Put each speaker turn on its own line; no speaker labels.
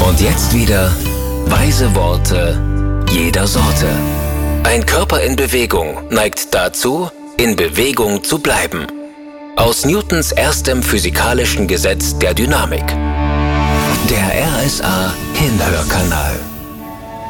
Und jetzt wieder weise Worte jeder Sorte. Ein Körper in Bewegung neigt dazu, in Bewegung zu bleiben. Aus Newtons erstem physikalischen Gesetz der Dynamik. Der RSA Hinhörkanal.